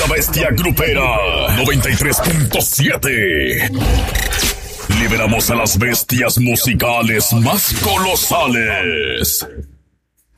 La bestia grupera 93.7. Liberamos a las bestias musicales más colosales.